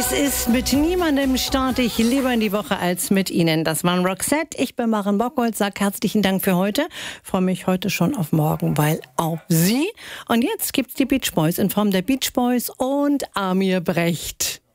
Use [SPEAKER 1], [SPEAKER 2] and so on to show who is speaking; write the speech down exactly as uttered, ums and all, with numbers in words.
[SPEAKER 1] Es ist mit niemandem starte ich lieber in die Woche als mit Ihnen. Das waren Roxette. Ich bin Maren Bockholz, sage herzlichen Dank für heute. Freue mich heute schon auf morgen, weil auf Sie. Und jetzt gibt's die Beach Boys in Form der Beach Boys und Amir Brecht.